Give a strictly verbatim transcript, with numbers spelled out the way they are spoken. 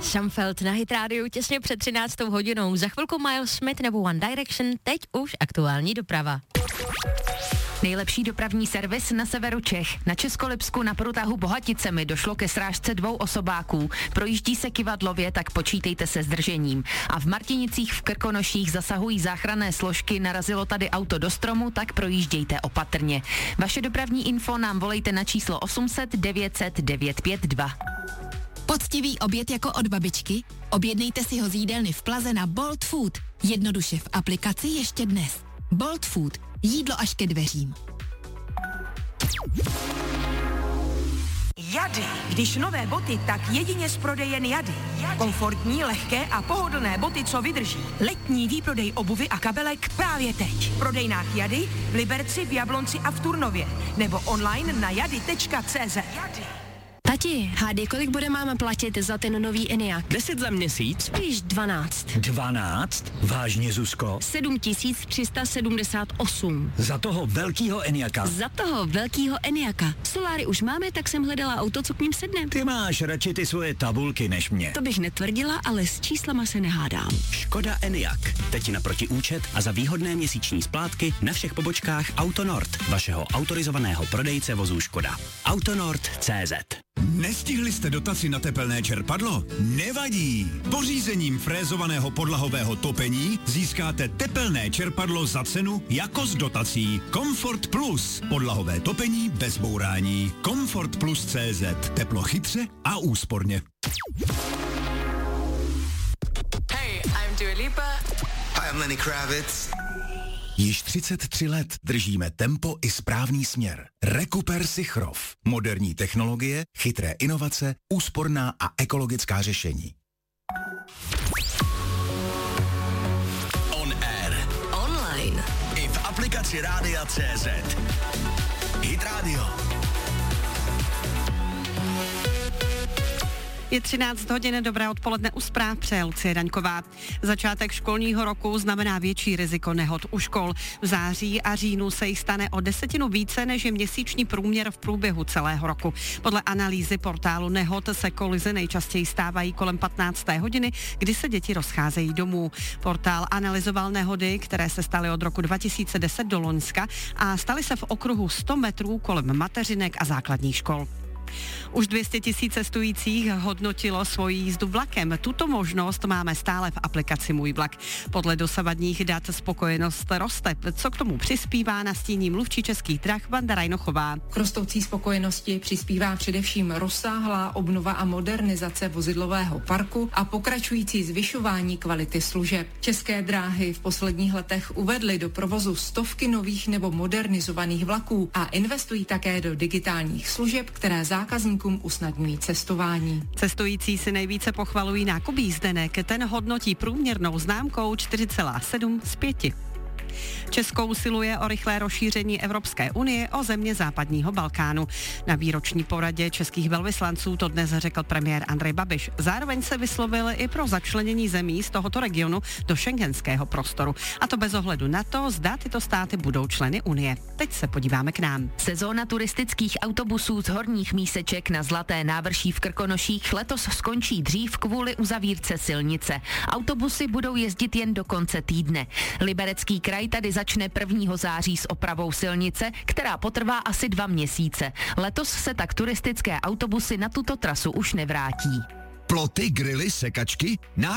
Sumfeld na Hit Radio těsně před třináctou hodinou. Za chvilku Miles Smith nebo One Direction, teď už aktuální doprava. Nejlepší dopravní servis na severu Čech. Na Českolipsku na průtahu Bohaticemi došlo ke srážce dvou osobáků. Projíždí se Kyvadlově, tak počítejte se zdržením. A v Martinicích v Krkonoších zasahují záchranné složky, narazilo tady auto do stromu, tak projíždějte opatrně. Vaše dopravní info nám volejte na číslo osm set devět set devět pět dva. Poctivý oběd jako od babičky? Objednejte si ho z jídelny v Plaze na Bolt Food. Jednoduše v aplikaci ještě dnes. Bolt Food. Jídlo až ke dveřím. Jady. Když nové boty, tak jedině z prodejen Jady. Komfortní, lehké a pohodlné boty, co vydrží. Letní výprodej obuvy a kabelek právě teď. V prodejnách Jady, v Liberci, v Jablonci a v Turnově. Nebo online na jady tečka cé zet. Tati, hádej, kolik bude máma platit za ten nový Enyaq? Deset za měsíc? Spíš dvanáct. Dvanáct? Vážně, Zuzko? sedm tisíc tři sta sedmdesát osm. Za toho velkýho Enyaqa? Za toho velkýho Enyaqa. Soláry už máme, tak jsem hledala auto, co k ním sedne. Ty máš radši ty svoje tabulky než mě. To bych netvrdila, ale s číslama se nehádám. Škoda Enyaq. Teď naproti účet a za výhodné měsíční splátky na všech pobočkách Autonord, vašeho autorizovaného prodejce vozů Škoda. Autonord tečka cé zet. Nestihli jste dotaci na tepelné čerpadlo? Nevadí! Pořízením frézovaného podlahového topení získáte tepelné čerpadlo za cenu jako s dotací. Comfort Plus. Podlahové topení bez bourání. Comfort Plus tečka cé zet. Teplo chytře a úsporně. Hey, I'm Dua Lipa. Hi, I'm Lenny Kravitz. Již třicet tři let držíme tempo i správný směr. Rekuper Sichrov. Moderní technologie, chytré inovace, úsporná a ekologická řešení. On air. Online. I v aplikaci Rádia tečka cé zet. Hit Radio. Je třináct hodin, dobré odpoledne, u zpráv přeje Lucie Daňková. Začátek školního roku znamená větší riziko nehod u škol. V září a říjnu se jich stane o desetinu více, než je měsíční průměr v průběhu celého roku. Podle analýzy portálu Nehod se kolize nejčastěji stávají kolem patnácté hodiny, kdy se děti rozcházejí domů. Portál analyzoval nehody, které se staly od roku dva tisíce deset do loňska a staly se v okruhu sto metrů kolem mateřinek a základních škol. Už dvě stě tisíc cestujících hodnotilo svoji jízdu vlakem. Tuto možnost máme stále v aplikaci Můj vlak. Podle dosavadních dat spokojenost roste. Co k tomu přispívá, nastíní mluvčí Českých drah Vanda Rajnochová. K rostoucí spokojenosti přispívá především rozsáhlá obnova a modernizace vozidlového parku a pokračující zvyšování kvality služeb. České dráhy v posledních letech uvedly do provozu stovky nových nebo modernizovaných vlaků a investují také do digitálních služeb, které zákazníkům usnadňují cestování. Cestující si nejvíce pochvalují nákup jízdenek, ten hodnotí průměrnou známkou čtyři celá sedm z pěti. Česko usiluje o rychlé rozšíření Evropské unie o země západního Balkánu. Na výroční poradě českých velvyslanců to dnes řekl premiér Andrej Babiš. Zároveň se vyslovil i pro začlenění zemí z tohoto regionu do schengenského prostoru. A to bez ohledu na to, zda tyto státy budou členy unie. Teď se podíváme k nám. Sezóna turistických autobusů z Horních Míseček na Zlaté návrší v Krkonoších letos skončí dřív kvůli uzavírce silnice. Autobusy budou jezdit jen do konce týdne. Liberecký kraj tady začne prvního září s opravou silnice, která potrvá asi dva měsíce. Letos se tak turistické autobusy na tuto trasu už nevrátí. Ploty, grily, sekačky,